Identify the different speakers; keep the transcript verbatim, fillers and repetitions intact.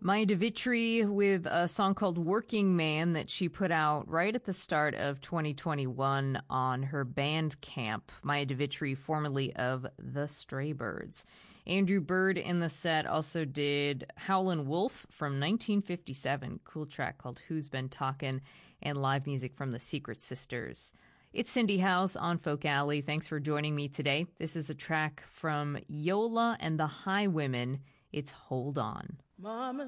Speaker 1: Maya DeVitri with a song called Working Man that she put out right at the start of twenty twenty-one on her Bandcamp. Maya DeVitri, formerly of The Straybirds. Andrew Bird in the set also did Howlin' Wolf from nineteen fifty-seven. Cool track called Who's Been Talkin', and live music from the Secret Sisters. It's Cindy House on Folk Alley. Thanks for joining me today. This is a track from Yola and the Highwomen. It's Hold On.
Speaker 2: Mama